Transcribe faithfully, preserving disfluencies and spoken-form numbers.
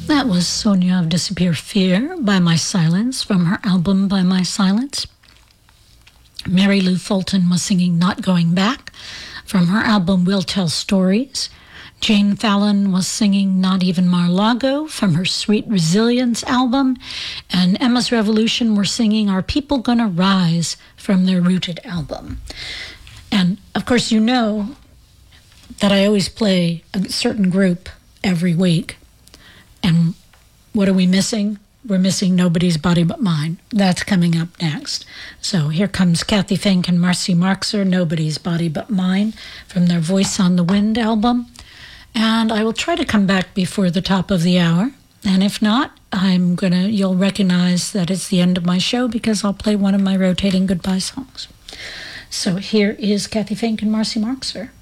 That was Sonia of Disappear Fear, By My Silence, from her album By My Silence. Mary Lou Fulton was singing Not Going Back, from her album We'll Tell Stories. Jane Fallon was singing Not Even Mar-Lago, from her Sweet Resilience album. And Emma's Revolution were singing Are People Gonna Rise, from their Rooted album. And, of course, you know that I always play a certain group every week. And what are we missing? We're missing Nobody's Body But Mine. That's coming up next. So here comes Kathy Fink and Marcy Marxer, Nobody's Body But Mine, from their Voice on the Wind album. And I will try to come back before the top of the hour. And if not, I'm gonna, you'll recognize that it's the end of my show because I'll play one of my rotating goodbye songs. So here is Kathy Fink and Marcy Marxer.